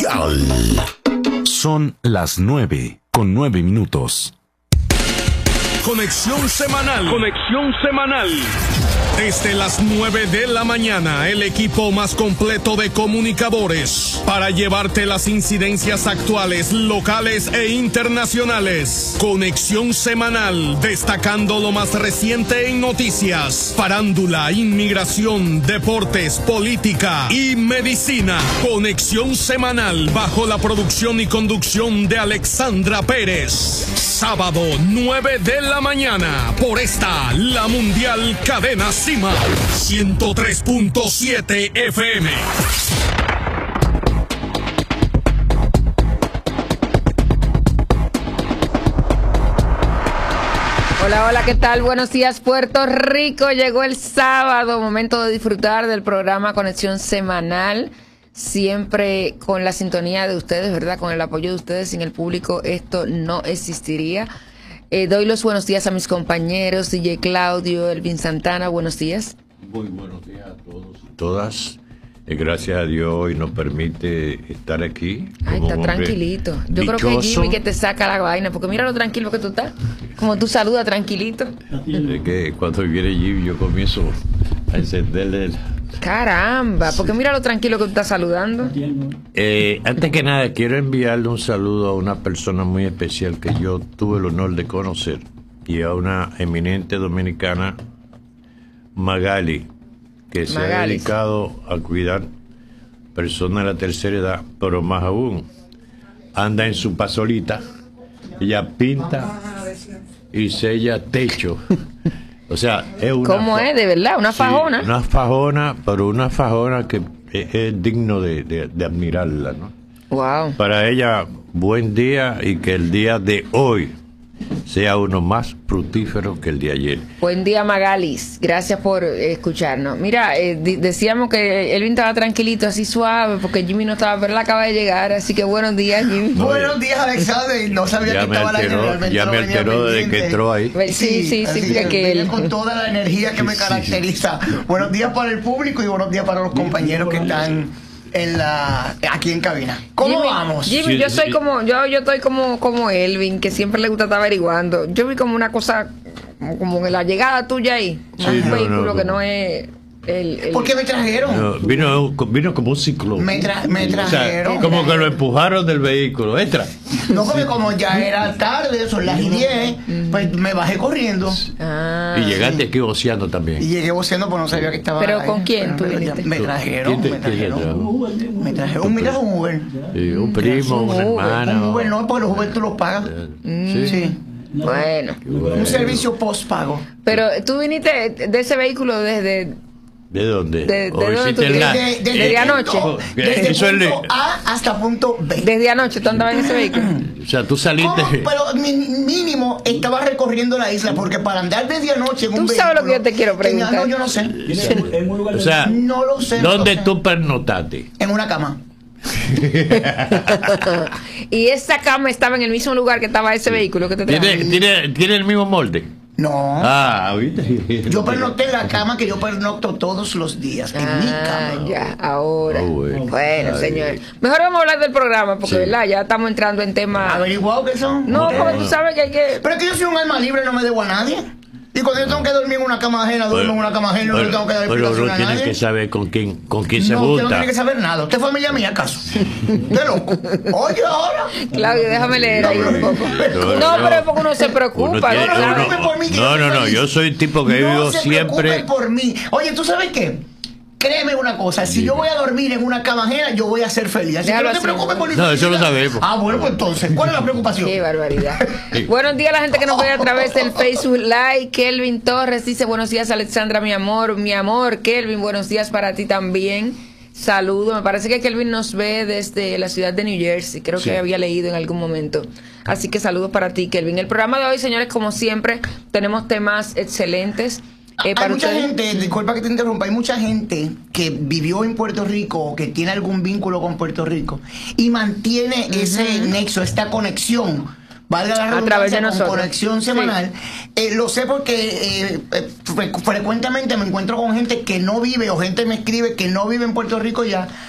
Mundial. Son las 9:09. Conexión semanal. Conexión semanal. Desde las 9 de la mañana, el equipo más completo de comunicadores para llevarte las incidencias actuales, locales e internacionales. Conexión semanal, destacando lo más reciente en noticias, farándula, inmigración, deportes, política y medicina. Conexión semanal, bajo la producción y conducción de Alexandra Pérez. Sábado, 9 de la mañana, por esta, la Mundial Cadena Cima, 103.7 FM. Hola, hola, ¿qué tal? Buenos días, Puerto Rico. Llegó el sábado, momento de disfrutar del programa Conexión Semanal. Siempre con la sintonía de ustedes, ¿verdad? Con el apoyo de ustedes, sin el público esto no existiría. Doy los buenos días a mis compañeros, DJ Claudio, Elvin Santana, buenos días. Muy buenos días a todos y todas. Gracias a Dios hoy nos permite estar aquí. Ay, está tranquilito. Yo dichoso. Creo que Jimmy que te saca la vaina, porque mira lo tranquilo que tú estás. Como tú saludas tranquilito. Es que cuando viene Jimmy yo comienzo a encenderle el... Caramba, porque mira lo tranquilo que tú estás saludando. Antes que nada, quiero enviarle un saludo a una persona muy especial que yo tuve el honor de conocer, y a una eminente dominicana, Magali, que se ha dedicado a cuidar personas de la tercera edad, pero más aún, anda en su pasolita, ella pinta y sella techo. O sea, es una... ¿Cómo es? De verdad, una fajona. Sí, una fajona, pero una fajona que es digno de admirarla, ¿no? Wow. Para ella, buen día, y que el día de hoy sea uno más fructífero que el de ayer. Buen día, Magalis. Gracias por escucharnos. Mira, decíamos que Elvin estaba tranquilito, así suave, porque Jimmy no estaba, pero él acaba de llegar, así que buenos días, Jimmy. Buenos días, Alexander. No sabía que estaba la realmente. Ya me alteró desde que entró ahí. Sí, que él... con toda la energía que me caracteriza. Buenos días para el público y buenos días para los compañeros que están aquí en cabina. ¿Cómo Jimmy, vamos? Jimmy, yo soy como yo estoy como Elvin, que siempre le gusta estar averiguando. Yo vi como una cosa como en la llegada tuya ahí, un vehículo que no es ¿Por qué me trajeron? No, vino como un ciclón. Me trajeron. O sea, como que lo empujaron del vehículo. Entra. No, porque como ya era tarde, son las 10, pues me bajé corriendo. Y llegaste aquí voceando también. Y llegué voceando, pues no sabía que estaba. ¿Pero ahí. con quién tú viniste? Me trajeron. Me trajeron un Uber. Un primo, una hermana. Un Uber no, porque los Uber tú los pagas. Sí. Bueno. Un servicio postpago. Pero tú viniste de ese vehículo desde... ¿De dónde? Desde anoche. Desde punto A hasta punto B. Desde anoche tú andabas en ese vehículo. O sea, tú saliste... Pero mínimo estaba recorriendo la isla, porque para andar desde anoche en un vehículo... ¿Tú sabes lo que yo te quiero preguntar? No, yo no sé. O sea, no lo sé. ¿Dónde tú pernotaste? En una cama. Y esa cama estaba en el mismo lugar que estaba ese vehículo que te trajo. ¿Tiene el mismo molde? No. ¿Viste? Yo pernocté en la cama que yo pernocto todos los días. En mi cama. Ya, ahora. Bueno, Ay, señores. Mejor vamos a hablar del programa, porque, ¿verdad? Ya estamos entrando en temas. ¿Averiguado qué son? No, porque tú sabes que hay que... Pero es que yo soy un alma libre, no me debo a nadie. Y cuando yo tengo que dormir en una cama ajena, duermo en una cama ajena, no tengo que dar explicación pero a uno nadie. tiene que saber con quién se junta. Usted no tiene que saber nada. ¿Usted es familia mía, acaso? ¿Usted loco? Oye, ahora. Claudio, déjame leer ahí un poco. No, pero es porque uno se preocupa. No, yo soy un tipo que vivo siempre... No se por mí. Oye, ¿tú sabes qué? Créeme una cosa, si yo voy a dormir en una cama ajena, yo voy a ser feliz. Así que no te preocupes por mi felicidad. Eso lo sabemos. Bueno, pues entonces, ¿cuál es la preocupación? Qué barbaridad. Buenos días a la gente que nos ve a través del Facebook Live. Kelvin Torres dice, buenos días, Alexandra, mi amor, Kelvin, buenos días para ti también. Saludo, me parece que Kelvin nos ve desde la ciudad de New Jersey, creo que había leído en algún momento. Así que saludos para ti, Kelvin. El programa de hoy, señores, como siempre, tenemos temas excelentes. Hay mucha gente, disculpa que te interrumpa, hay mucha gente que vivió en Puerto Rico o que tiene algún vínculo con Puerto Rico y mantiene ese nexo, esta conexión, valga la redundancia, con conexión semanal. Lo sé porque frecuentemente me encuentro con gente que no vive, o gente me escribe que no vive en Puerto Rico ya,